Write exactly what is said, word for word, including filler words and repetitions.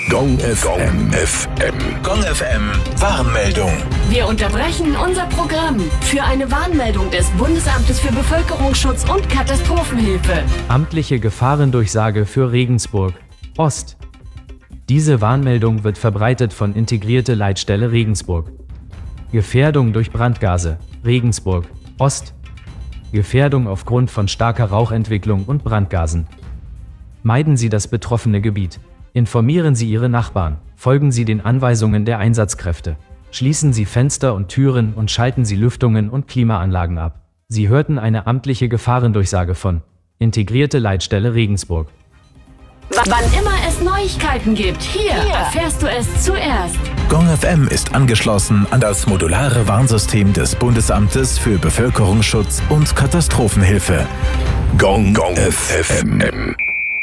Gong F M. F M. Gong F M Warnmeldung. Wir unterbrechen unser Programm für eine Warnmeldung des Bundesamtes für Bevölkerungsschutz und Katastrophenhilfe. Amtliche Gefahrendurchsage für Regensburg Ost. Diese Warnmeldung wird verbreitet von Integrierte Leitstelle Regensburg. Gefährdung durch Brandgase Regensburg Ost. Gefährdung aufgrund von starker Rauchentwicklung und Brandgasen. Meiden Sie das betroffene Gebiet. Informieren Sie Ihre Nachbarn. Folgen Sie den Anweisungen der Einsatzkräfte. Schließen Sie Fenster und Türen und schalten Sie Lüftungen und Klimaanlagen ab. Sie hörten eine amtliche Gefahrendurchsage von Integrierte Leitstelle Regensburg. Wann immer es Neuigkeiten gibt, hier, hier erfährst du es zuerst. Gong F M ist angeschlossen an das modulare Warnsystem des Bundesamtes für Bevölkerungsschutz und Katastrophenhilfe. Gong Gong F M.